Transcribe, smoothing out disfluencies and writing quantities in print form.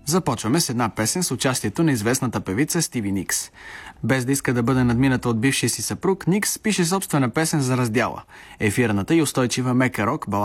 Започваме с една песен с участието на известната певица Стиви Никс. Без да иска да бъде надмината от бившия си съпруг, Никс пише собствена песен за раздяла. Ефирната и устойчива мека рок